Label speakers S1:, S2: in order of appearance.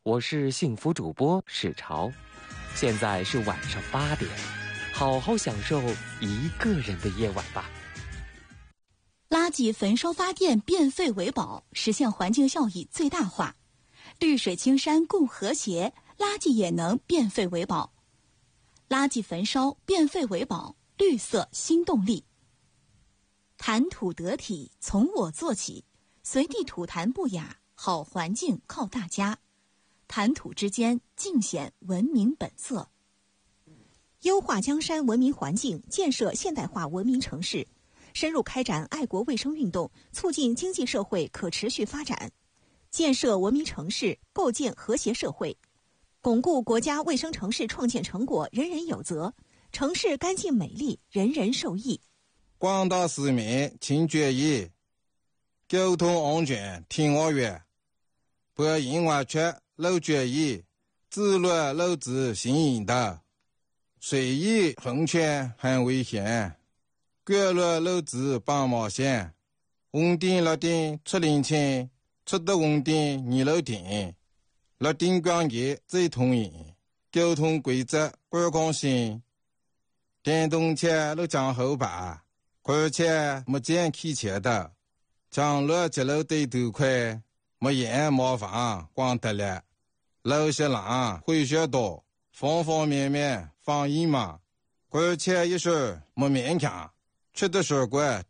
S1: 我是幸福主播史潮，现在是晚上8点，好好享受一个人的夜晚吧。
S2: 垃圾焚烧发电，变废为宝，实现环境效益最大化。绿水青山共和谐，垃圾也能变废为宝。垃圾焚烧，变废为宝，绿色新动力。谈吐得体，从我做起，随地吐痰不雅，好环境靠大家。谈吐之间，尽显文明本色。
S3: 优化江山文明环境，建设现代化文明城市，深入开展爱国卫生运动，促进经济社会可持续发展，建设文明城市，构建和谐社会，巩固国家卫生城市创建成果人人有责，城市干净美丽，人人受益。
S4: 广大市民请注意，交通安全听我约，不因为缺漏注意，自乱漏子行引导，随意横权很危险，过路漏子帮忙线，红灯绿灯出零钱，出的红灯你漏停，绿灯光节最通行，交通规则观光性，电动车都讲后排，而且没见开车的，将路接路对头快，没人麻烦光得了，路些浪会学多，方方面面防疫嘛，而且也是没勉强，吃的水果